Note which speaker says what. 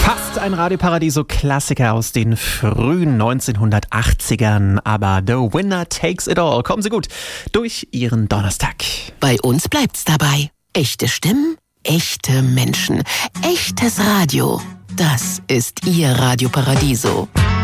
Speaker 1: Fast ein Radio Paradiso-Klassiker aus den frühen 1980ern, aber The Winner Takes It All. Kommen Sie gut durch Ihren Donnerstag.
Speaker 2: Bei uns bleibt's dabei. Echte Stimmen, echte Menschen, echtes Radio. Das ist Ihr Radio Paradiso.